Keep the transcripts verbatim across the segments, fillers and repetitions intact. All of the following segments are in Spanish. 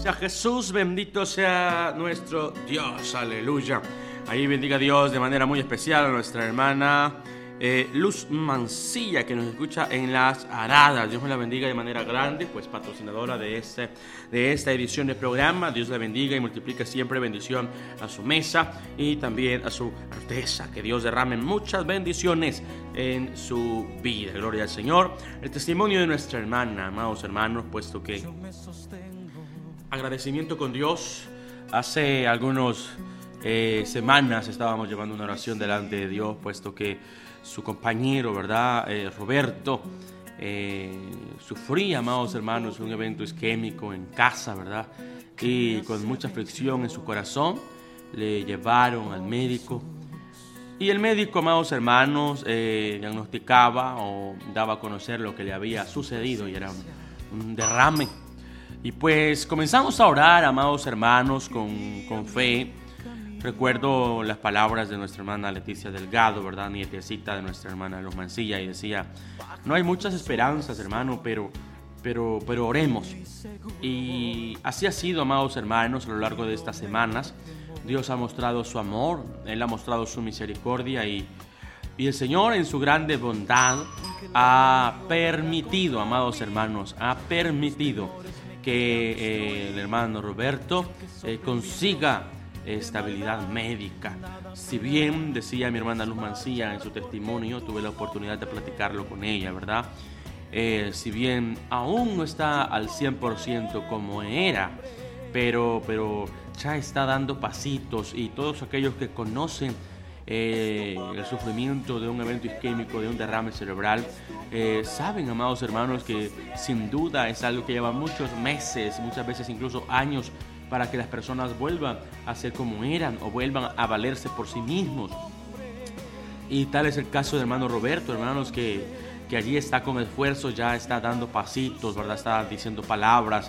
Sea Jesús, bendito sea nuestro Dios, aleluya. Ahí bendiga a Dios de manera muy especial a nuestra hermana eh, Luz Mancilla, que nos escucha en Las Aradas. Dios me la bendiga de manera grande, pues patrocinadora de, este, de esta edición del programa. Dios la bendiga y multiplique siempre bendición a su mesa y también a su Alteza. Que Dios derrame muchas bendiciones en su vida. Gloria al Señor. El testimonio de nuestra hermana, amados hermanos, puesto que agradecimiento con Dios. Hace algunas eh, semanas estábamos llevando una oración delante de Dios, puesto que su compañero, ¿verdad? Eh, Roberto, eh, sufría, amados hermanos, un evento isquémico en casa, ¿verdad? Y con mucha aflicción en su corazón, le llevaron al médico. Y el médico, amados hermanos, eh, diagnosticaba o daba a conocer lo que le había sucedido, y era un, un derrame. Y pues comenzamos a orar, amados hermanos, con, con fe. Recuerdo las palabras de nuestra hermana Leticia Delgado, ¿verdad? Nietecita de nuestra hermana Luz Mancilla, y decía: no hay muchas esperanzas, hermano, pero, pero, pero oremos. Y así ha sido, amados hermanos, a lo largo de estas semanas. Dios ha mostrado su amor, Él ha mostrado su misericordia, y, y el Señor en su grande bondad ha permitido, amados hermanos, ha permitido que eh, el hermano Roberto eh, consiga estabilidad médica. Si bien, decía mi hermana Luz Mancilla en su testimonio, tuve la oportunidad de platicarlo con ella, ¿verdad? Eh, si bien aún no está al cien por ciento como era, pero, pero ya está dando pasitos, y todos aquellos que conocen Eh, el sufrimiento de un evento isquémico, de un derrame cerebral, eh, saben, amados hermanos, que sin duda es algo que lleva muchos meses, muchas veces incluso años, para que las personas vuelvan a ser como eran o vuelvan a valerse por sí mismos. Y tal es el caso del hermano Roberto, hermanos, que, que allí está con esfuerzo, ya está dando pasitos, ¿verdad? Está diciendo palabras.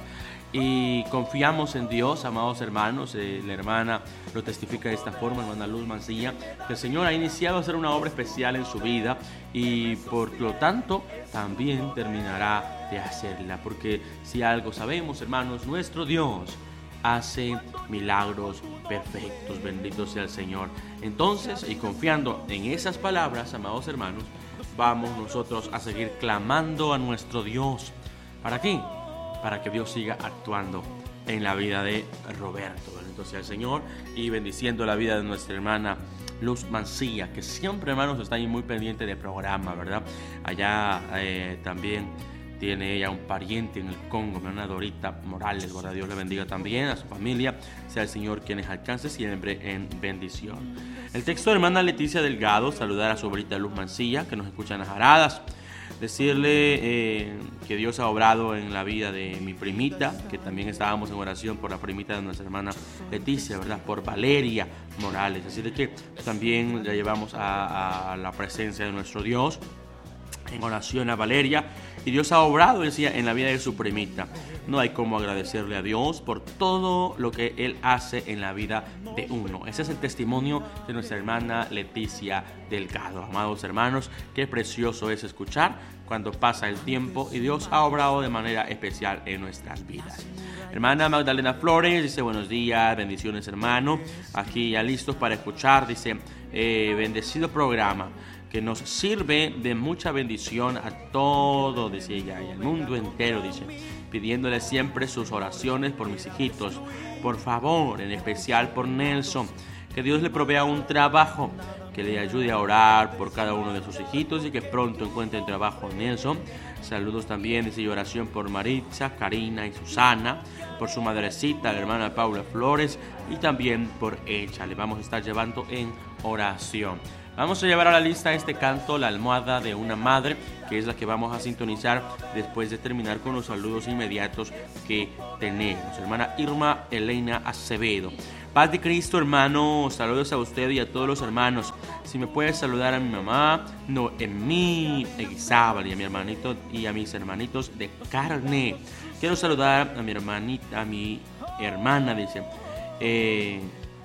Y confiamos en Dios, amados hermanos. Eh, la hermana lo testifica de esta forma, hermana Luz Mancilla, que el Señor ha iniciado a hacer una obra especial en su vida, y por lo tanto también terminará de hacerla, porque si algo sabemos, hermanos, nuestro Dios hace milagros perfectos. Bendito sea el Señor. Entonces, y confiando en esas palabras, amados hermanos, vamos nosotros a seguir clamando a nuestro Dios. ¿Para qué? Para que Dios siga actuando en la vida de Roberto. Bendito sea el Señor, y bendiciendo la vida de nuestra hermana Luz Mancilla, que siempre, hermanos, está ahí muy pendiente del programa, ¿verdad? Allá eh, también tiene ella un pariente en el Congo, mi hermana Dorita Morales, ¿verdad? Dios le bendiga también a su familia, sea el Señor quienes alcance siempre en bendición. El texto de hermana Leticia Delgado: saludar a su abuelita Luz Mancilla, que nos escucha en Las Aradas. Decirle eh, que Dios ha obrado en la vida de mi primita, que también estábamos en oración por la primita de nuestra hermana Leticia, ¿verdad? Por Valeria Morales. Así de que también la llevamos a, a la presencia de nuestro Dios en oración a Valeria, y Dios ha obrado, decía, en la vida de su primita. No hay cómo agradecerle a Dios por todo lo que Él hace en la vida de uno. Ese es el testimonio de nuestra hermana Leticia Delgado. Amados hermanos, qué precioso es escuchar cuando pasa el tiempo y Dios ha obrado de manera especial en nuestras vidas. Hermana Magdalena Flores dice: buenos días, bendiciones, hermano. Aquí ya listos para escuchar, dice, eh, bendecido programa, que nos sirve de mucha bendición a todo, dice ella, y al mundo entero, dice, pidiéndole siempre sus oraciones por mis hijitos, por favor, en especial por Nelson, que Dios le provea un trabajo, que le ayude a orar por cada uno de sus hijitos y que pronto encuentre trabajo Nelson. Saludos también, dice, y oración por Maritza, Karina y Susana, por su madrecita, la hermana Paula Flores, y también por ella. Le vamos a estar llevando en oración. Vamos a llevar a la lista este canto, La almohada de una madre, que es la que vamos a sintonizar después de terminar con los saludos inmediatos que tenemos. Hermana Irma Elena Acevedo: paz de Cristo, hermano, saludos a usted y a todos los hermanos. Si me puede saludar a mi mamá Noemí Eguizábal, y a mi hermanito y a mis hermanitos de carne. Quiero saludar a mi hermanita, a mi hermana, dice, eh,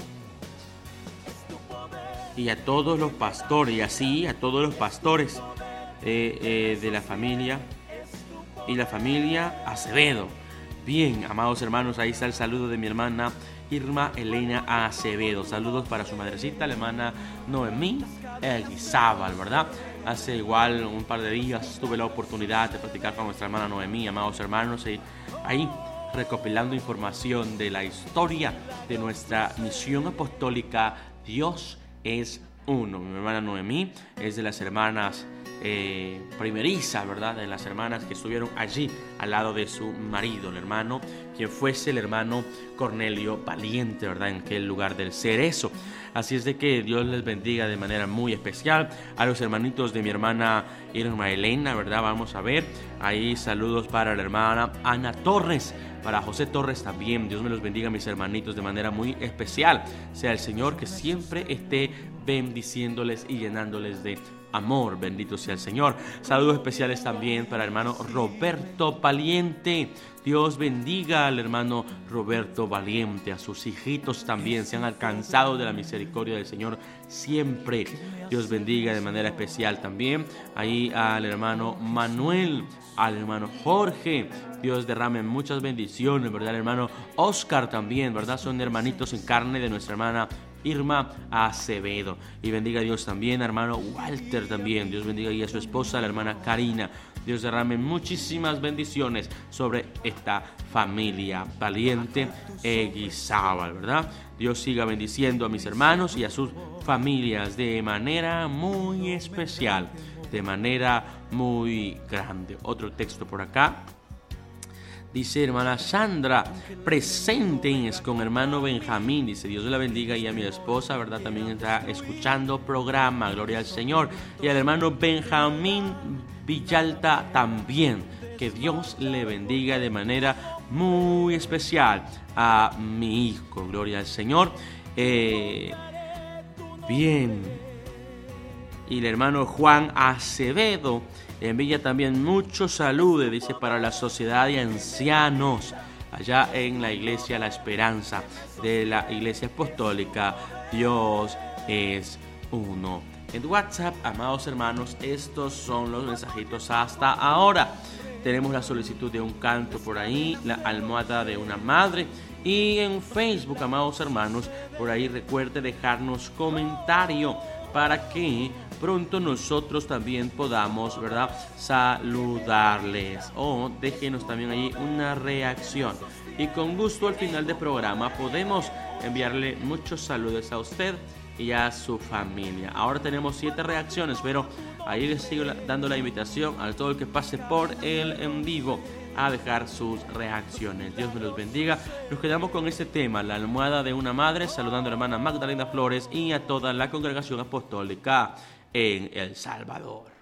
y a todos los pastores, y así a todos los pastores eh, eh, de la familia y la familia Acevedo. Bien, amados hermanos, ahí está el saludo de mi hermana Irma Elena Acevedo. Saludos para su madrecita, la hermana Noemí Elguizábal, ¿verdad? Hace igual un par de días tuve la oportunidad de platicar con nuestra hermana Noemí, amados hermanos, y ahí recopilando información de la historia de nuestra misión apostólica Dios es uno. Mi hermana Noemí es de las hermanas eh, primerizas, ¿verdad? De las hermanas que estuvieron allí al lado de su marido, el hermano, quien fuese el hermano Cornelio Valiente, ¿verdad? En aquel lugar del Cerezo. Así es de que Dios les bendiga de manera muy especial a los hermanitos de mi hermana Irma Elena, ¿verdad? Vamos a ver, ahí saludos para la hermana Ana Torres, para José Torres también. Dios me los bendiga, mis hermanitos, de manera muy especial. Sea el Señor que siempre esté bendiciéndoles y llenándoles de amor. Bendito sea el Señor. Saludos especiales también para el hermano Roberto Valiente. Dios bendiga al hermano Roberto Valiente, a sus hijitos también, se han alcanzado de la misericordia del Señor siempre. Dios bendiga de manera especial también ahí al hermano Manuel, al hermano Jorge. Dios derrame muchas bendiciones, ¿verdad? El hermano Oscar también, ¿verdad? Son hermanitos en carne de nuestra hermana Irma Acevedo. Y bendiga a Dios también, hermano Walter también. Dios bendiga y a su esposa, la hermana Karina. Dios derrame muchísimas bendiciones sobre esta familia Valiente Elguizábal, ¿verdad? Dios siga bendiciendo a mis hermanos y a sus familias de manera muy especial, de manera muy grande. Otro texto por acá. Dice hermana Sandra, presentes con hermano Benjamín. Dice, Dios la bendiga, y a mi esposa, ¿verdad? También está escuchando programa, gloria al Señor. Y al hermano Benjamín Villalta también. Que Dios le bendiga de manera muy especial a mi hijo, gloria al Señor. Eh, bien. Y el hermano Juan Acevedo envía también muchos saludos, dice, para la sociedad de ancianos allá en la iglesia La Esperanza de la Iglesia Apostólica Dios es uno. En WhatsApp, amados hermanos, estos son los mensajitos hasta ahora. Tenemos la solicitud de un canto por ahí, la almohada de una madre. Y en Facebook, amados hermanos, por ahí recuerde dejarnos comentario para que pronto nosotros también podamos, ¿verdad?, saludarles. O déjenos también ahí una reacción. Y con gusto al final del programa podemos enviarle muchos saludos a usted y a su familia. Ahora tenemos siete reacciones, pero ahí les sigo dando la invitación a todo el que pase por el en vivo a dejar sus reacciones. Dios me los bendiga. Nos quedamos con este tema, la almohada de una madre, saludando a la hermana Magdalena Flores y a toda la congregación apostólica en El Salvador.